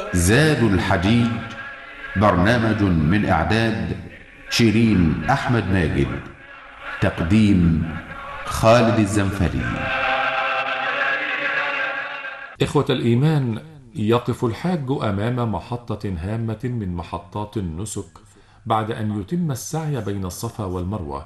زاد الحجيج، برنامج من إعداد شيرين أحمد ماجد، تقديم خالد الزنفري. إخوة الإيمان، يقف الحاج أمام محطة هامة من محطات النسك بعد أن يتم السعي بين الصفا والمروة،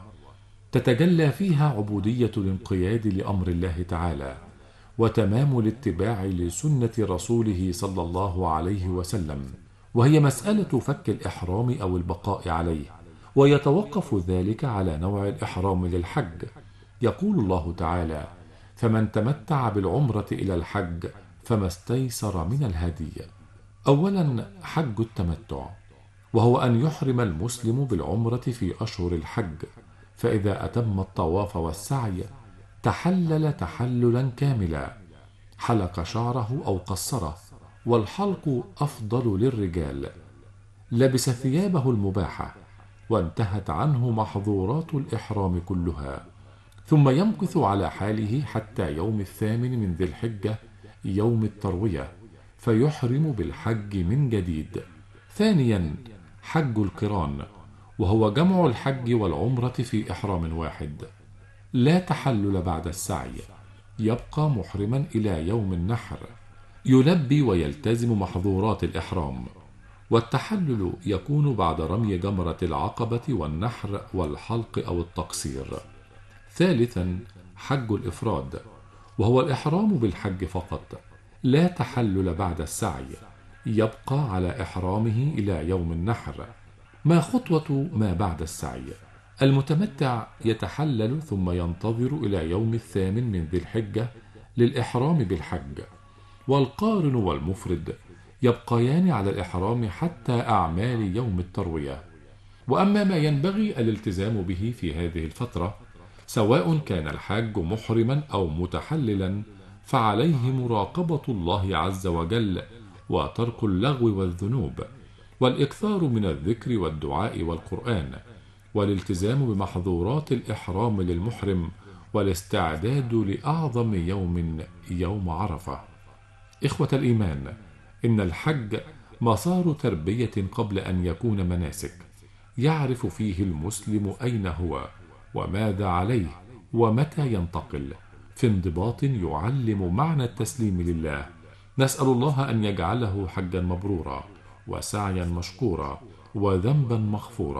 تتجلى فيها عبودية الانقياد لأمر الله تعالى وتمام الاتباع لسنة رسوله صلى الله عليه وسلم، وهي مسألة فك الإحرام أو البقاء عليه، ويتوقف ذلك على نوع الإحرام للحج. يقول الله تعالى: فمن تمتع بالعمرة إلى الحج فما استيسر من الهدي. أولا، حج التمتع، وهو أن يحرم المسلم بالعمرة في أشهر الحج، فإذا أتم الطواف والسعي تحلل تحللا كاملا، حلق شعره أو قصره، والحلق أفضل للرجال، لبس ثيابه المباحة، وانتهت عنه محظورات الإحرام كلها، ثم يمكث على حاله حتى يوم الثامن من ذي الحجة، يوم التروية، فيحرم بالحج من جديد. ثانيا، حج القران، وهو جمع الحج والعمرة في إحرام واحد، لا تحلل بعد السعي، يبقى محرما إلى يوم النحر، يلبي ويلتزم محظورات الإحرام، والتحلل يكون بعد رمي جمرة العقبة والنحر والحلق أو التقصير. ثالثا، حج الإفراد، وهو الإحرام بالحج فقط، لا تحلل بعد السعي، يبقى على إحرامه إلى يوم النحر، ما خطوة ما بعد السعي. المتمتع يتحلل ثم ينتظر إلى يوم الثامن من ذي الحجة للإحرام بالحج، والقارن والمفرد يبقيان على الإحرام حتى أعمال يوم التروية. وأما ما ينبغي الالتزام به في هذه الفترة، سواء كان الحاج محرما أو متحللا، فعليه مراقبة الله عز وجل، وترك اللغو والذنوب، والإكثار من الذكر والدعاء والقرآن، والالتزام بمحظورات الإحرام للمحرم، والاستعداد لأعظم يوم، يوم عرفة. إخوة الإيمان، إن الحج مسار تربية قبل أن يكون مناسك، يعرف فيه المسلم أين هو وماذا عليه ومتى ينتقل، في انضباط يعلم معنى التسليم لله. نسأل الله أن يجعله حجا مبرورا، وسعيا مشكورا، وذنبا مغفورا.